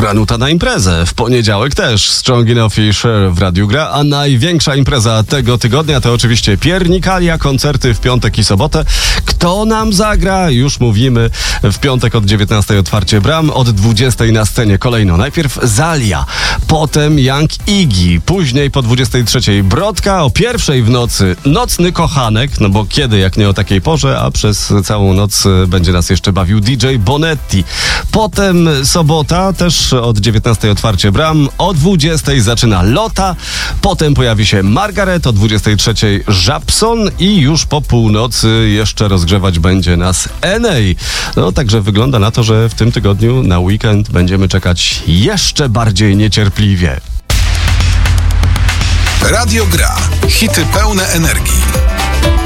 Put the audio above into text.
Branuta na imprezę. W poniedziałek też Strong Enough i Cher w Radiu Gra, a największa impreza tego tygodnia to oczywiście Piernikalia, koncerty w piątek i sobotę. Kto nam zagra? Już mówimy. W piątek od 19 otwarcie bram, od 20 na scenie kolejno. Najpierw Zalia, potem Young Iggy, później po 23 Brodka, o 1 w nocy Nocny Kochanek, no bo kiedy jak nie o takiej porze, a przez całą noc będzie nas jeszcze bawił DJ Bonetti. Potem sobota, też od 19 otwarcie bram, o 20 zaczyna Lota, potem pojawi się Margaret, o 23 Żabson i już po północy jeszcze rozgrzewać będzie nas Enei. No także wygląda na to, że w tym tygodniu na weekend będziemy czekać jeszcze bardziej niecierpliwie. Radio Gra. Hity pełne energii.